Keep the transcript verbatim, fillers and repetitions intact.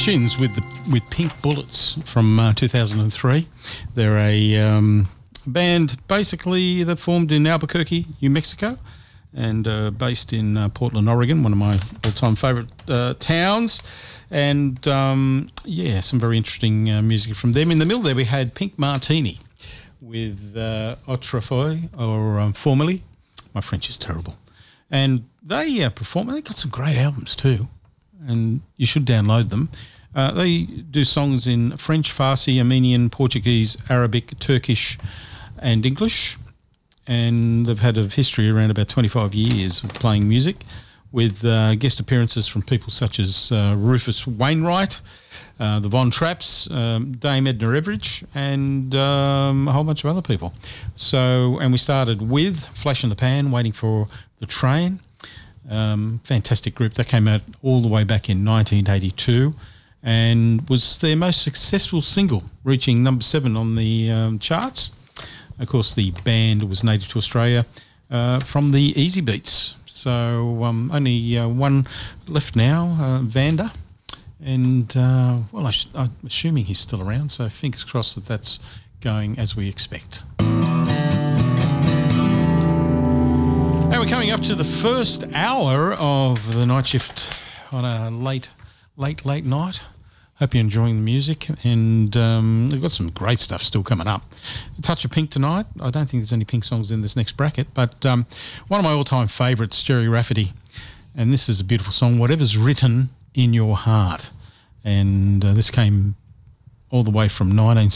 Shins with the, with Pink Bullets from uh, two thousand three. They're a um, band basically that formed in Albuquerque, New Mexico, and uh, based in uh, Portland, Oregon, one of my all-time favourite uh, towns. And um, yeah, some very interesting uh, music from them. In the middle there we had Pink Martini with uh, Autrefoy, or um, formerly. My French is terrible. And they uh, perform, they got some great albums too, and you should download them. Uh, they do songs in French, Farsi, Armenian, Portuguese, Arabic, Turkish and English. And they've had a history around about twenty-five years of playing music, with uh, guest appearances from people such as uh, Rufus Wainwright, uh, the Von Trapps, um, Dame Edna Everage, and um, a whole bunch of other people. So, and we started with Flash in the Pan, Waiting for the Train. Um, fantastic group. That came out all the way back in nineteen eighty-two and was their most successful single, reaching number seven on the um, charts. Of course, the band was native to Australia uh, from the Easy Beats. So um, only uh, one left now, uh, Vander. And, uh, well, I sh- I'm assuming he's still around, so fingers crossed that that's going as we expect. Now we're coming up to the first hour of the night shift on a late, late, late night. Hope you're enjoying the music, and um, we've got some great stuff still coming up. A touch of Pink tonight. I don't think there's any Pink songs in this next bracket, but um, one of my all-time favourites, Jerry Rafferty, and this is a beautiful song, Whatever's Written in Your Heart. And uh, this came all the way from nineteen